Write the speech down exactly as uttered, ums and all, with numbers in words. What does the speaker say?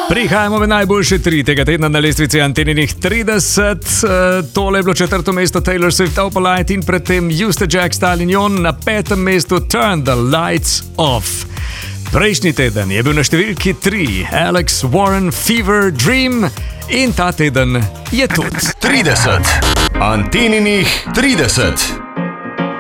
Prihajamo v najboljše tri tega tedna na lestvici Anteninih trideset. Tole je bilo četrto mesto Taylor Swift Opalite in predtem Juste Jack Stallion na petem mestu Turn the Lights Off. Prejšnji teden je bil na številki tri Alex Warren Fever Dream in ta teden je tudi trideset. Anteninih trideset.